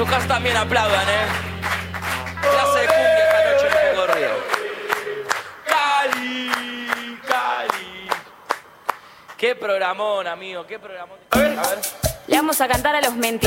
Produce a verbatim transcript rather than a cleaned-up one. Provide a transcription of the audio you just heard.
su casa también aplaudan, ¿eh? Clase de cumbia esta noche en el corrido. Cali, Cali. Qué programón, amigo, qué programón. A ver, a ver. Le vamos a cantar a los mentirosos.